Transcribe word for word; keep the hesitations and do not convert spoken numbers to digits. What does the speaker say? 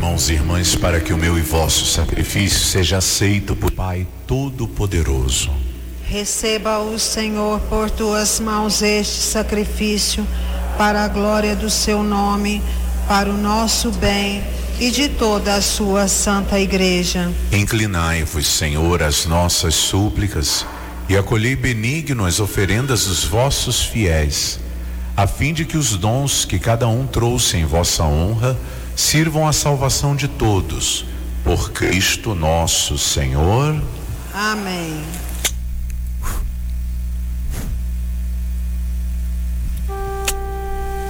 irmãos e irmãs, para que o meu e vosso sacrifício seja aceito por Pai Todo-Poderoso. Receba o Senhor por tuas mãos este sacrifício, para a glória do seu nome, para o nosso bem e de toda a sua santa igreja. Inclinai-vos, Senhor, às nossas súplicas e acolhei benigno as oferendas dos vossos fiéis, a fim de que os dons que cada um trouxe em vossa honra sirvam à salvação de todos, por Cristo nosso Senhor. Amém.